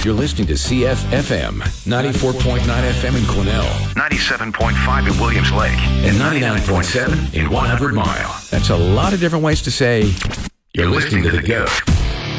You're listening to CFFM, 94.9 FM in Quesnel, 97.5 in Williams Lake, and 99.7 in 100 Mile. That's a lot of different ways to say you're listening to The GOAT.